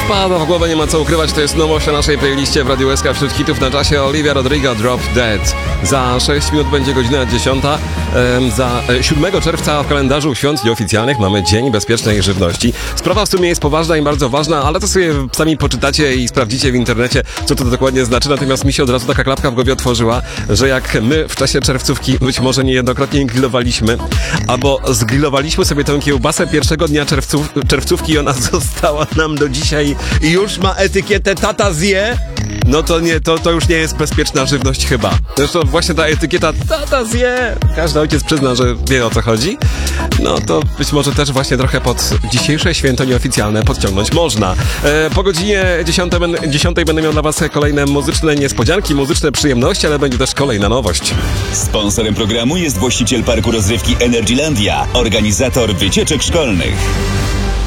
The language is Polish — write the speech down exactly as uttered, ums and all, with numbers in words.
Wpada w głowę, nie ma co ukrywać, to jest nowość na naszej playliście w Radiu S K wśród hitów na czasie. Olivia Rodrigo, Drop Dead. Za sześć minut będzie godzina dziesiąta. Ehm, za siódmego czerwca w kalendarzu świąt nieoficjalnych mamy Dzień Bezpiecznej Żywności. Sprawa w sumie jest poważna i bardzo ważna, ale to sobie sami poczytacie i sprawdzicie w internecie, co to dokładnie znaczy. Natomiast mi się od razu taka klapka w głowie otworzyła, że jak my w czasie czerwcówki być może niejednokrotnie grillowaliśmy, albo zgrillowaliśmy sobie tę kiełbasę pierwszego dnia czerwców, czerwcówki i ona została nam do dzisiaj i już ma etykietę tata zje, no to nie, to, to już nie jest bezpieczna żywność chyba. Zresztą właśnie ta etykieta tata zje, każdy ojciec przyzna, że wie, o co chodzi. No to być może też właśnie trochę pod dzisiejsze święto nieoficjalne podciągnąć można. E, po godzinie dziesiątej będę miał dla was kolejne muzyczne niespodzianki, muzyczne przyjemności, ale będzie też kolejna nowość. Sponsorem programu jest właściciel parku rozrywki Energylandia, organizator wycieczek szkolnych.